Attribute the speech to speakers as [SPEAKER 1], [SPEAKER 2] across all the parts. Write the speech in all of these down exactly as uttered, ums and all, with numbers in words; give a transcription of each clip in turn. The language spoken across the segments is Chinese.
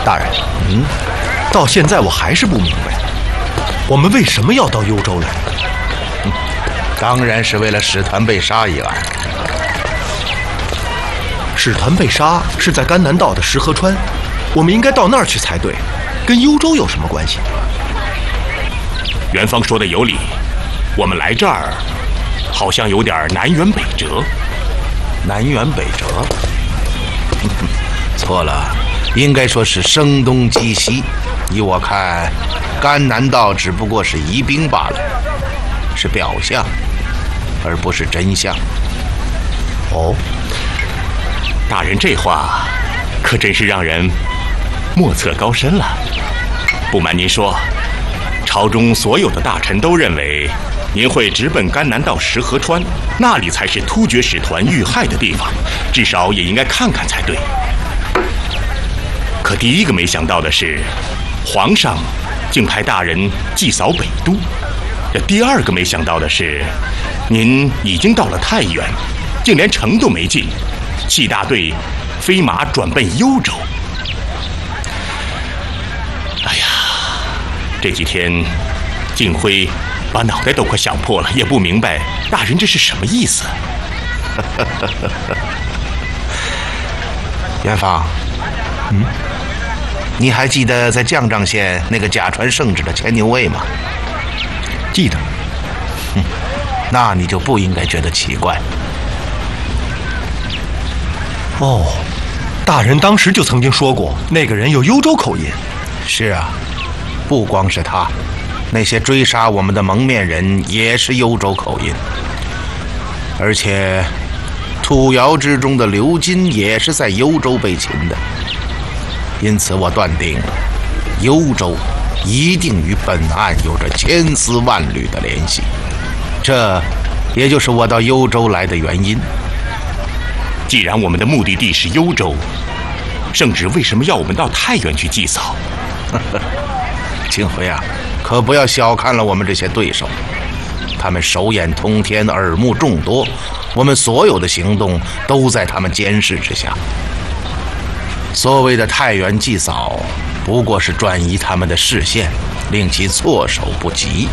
[SPEAKER 1] 大人，嗯，到现在我还是不明白，我们为什么要到幽州来？
[SPEAKER 2] 嗯，当然是为了使团被杀一案。
[SPEAKER 1] 使团被杀是在甘南道的石河川，我们应该到那儿去才对，跟幽州有什么关系？
[SPEAKER 3] 元芳说的有理，我们来这儿好像有点南辕北辙。
[SPEAKER 2] 南辕北辙？错了，应该说是声东击西。依我看，甘南道只不过是疑兵罢了，是表象，而不是真相。
[SPEAKER 1] 哦，
[SPEAKER 3] 大人这话可真是让人莫测高深了。不瞒您说，朝中所有的大臣都认为您会直奔甘南道石河川，那里才是突厥使团遇害的地方，至少也应该看看才对。可第一个没想到的是，皇上竟派大人祭扫北都；这第二个没想到的是，您已经到了太原，竟连城都没进，弃大队飞马转奔幽州。哎呀，这几天敬辉把脑袋都快想破了，也不明白大人这是什么意思。
[SPEAKER 2] 元芳，
[SPEAKER 1] 嗯，
[SPEAKER 2] 你还记得在绛丈县那个假传圣旨的牵牛卫吗？
[SPEAKER 1] 记得。
[SPEAKER 2] 哼，那你就不应该觉得奇怪。
[SPEAKER 1] 哦，大人当时就曾经说过，那个人有幽州口音。
[SPEAKER 2] 是啊，不光是他，那些追杀我们的蒙面人也是幽州口音，而且土窑之中的刘金也是在幽州被擒的，因此我断定幽州一定与本案有着千丝万缕的联系，这也就是我到幽州来的原因。
[SPEAKER 3] 既然我们的目的地是幽州，圣旨为什么要我们到太原去祭扫？
[SPEAKER 2] 庆辉啊，可不要小看了我们这些对手，他们手眼通天，耳目众多，我们所有的行动都在他们监视之下。所谓的太原祭扫，不过是转移他们的视线，令其措手不及。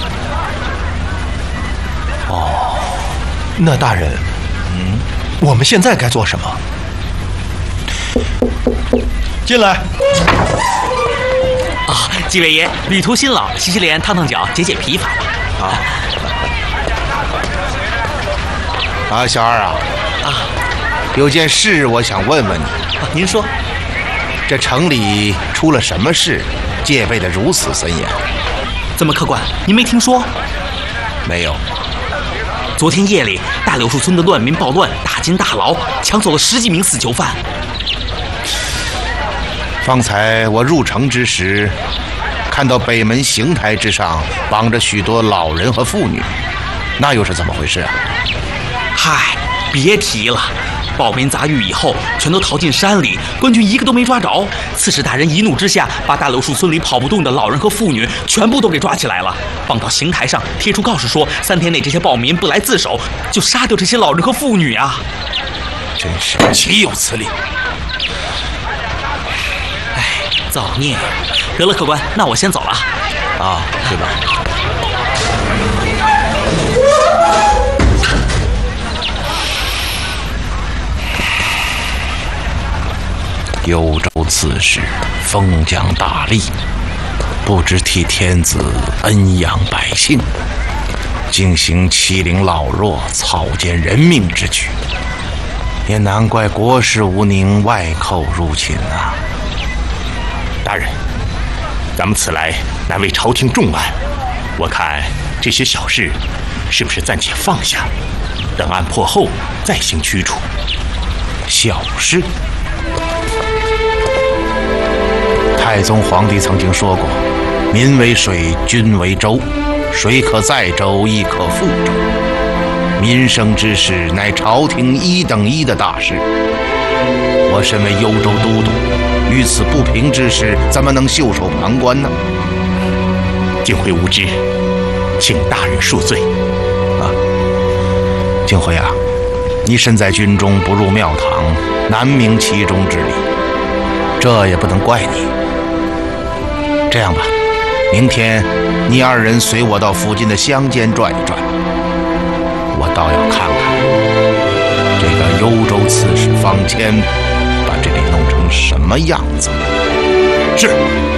[SPEAKER 1] 哦，那大人，嗯，我们现在该做什么？进来。
[SPEAKER 4] 啊，几位爷，旅途辛劳，洗洗脸、烫烫脚，解解疲乏吧。
[SPEAKER 2] 啊，啊，小二啊，
[SPEAKER 4] 啊，
[SPEAKER 2] 有件事我想问问你。
[SPEAKER 4] 啊，您说，
[SPEAKER 2] 这城里出了什么事，戒备得如此森严？
[SPEAKER 4] 怎么，客官，您没听说？
[SPEAKER 2] 没有。
[SPEAKER 4] 昨天夜里，大柳树村的乱民暴乱，打进大牢，抢走了十几名死囚犯。
[SPEAKER 2] 方才我入城之时，看到北门刑台之上绑着许多老人和妇女，那又是怎么回事啊？
[SPEAKER 4] 嗨，别提了，暴民杂狱以后，全都逃进山里，官军一个都没抓着。刺史大人一怒之下，把大柳树村里跑不动的老人和妇女全部都给抓起来了，放到刑台上，贴出告示说，三天内这些暴民不来自首，就杀掉这些老人和妇女啊！
[SPEAKER 2] 真是岂有此理！
[SPEAKER 4] 造孽！得了，客官，那我先走了。
[SPEAKER 2] 啊，去吧。幽州刺史封疆大吏，不知替天子恩养百姓，竟行欺凌老弱、草菅人命之举，也难怪国事无宁，外寇入侵啊！
[SPEAKER 3] 大人，咱们此来乃为朝廷重案，我看这些小事是不是暂且放下，等案破后再行驱除？
[SPEAKER 2] 小事？太宗皇帝曾经说过，民为水，君为舟，水可载舟，亦可覆舟。民生之事乃朝廷一等一的大事，我身为幽州都督，遇此不平之事，怎么能袖手旁观呢？
[SPEAKER 3] 敬辉无知，请大人恕罪。
[SPEAKER 2] 啊，敬辉啊，你身在军中，不入庙堂，难明其中之理，这也不能怪你。 这样吧，明天你二人随我到附近的乡间转一转，我倒要看看这个幽州刺史方谦把这里弄成什么样子。
[SPEAKER 3] 是。